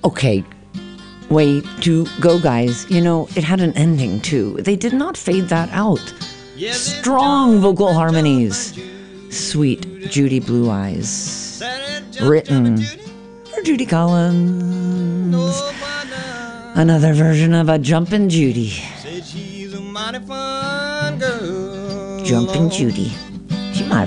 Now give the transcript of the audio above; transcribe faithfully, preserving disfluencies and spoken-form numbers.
Okay, way to go, guys. You know, it had an ending, too. They did not fade that out. Strong vocal harmonies. Sweet Judy Blue Eyes. Written for Judy Collins. Another version of a Jumpin' Judy. Jumpin' Judy.